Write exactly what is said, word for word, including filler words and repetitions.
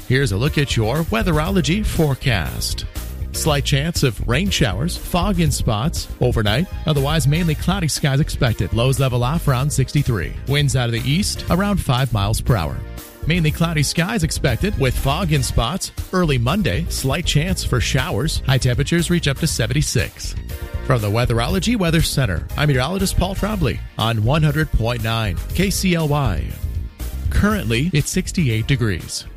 Here's a look at your weatherology forecast. Slight chance of rain showers, fog in spots overnight. Otherwise, mainly cloudy skies expected. Lows level off around sixty-three. Winds out of the east around five miles per hour. Mainly cloudy skies expected with fog in spots. Early Monday, slight chance for showers. High temperatures reach up to seventy-six. From the Weatherology Weather Center, I'm meteorologist Paul Trombley on one hundred point nine K C L Y. Currently, it's sixty-eight degrees.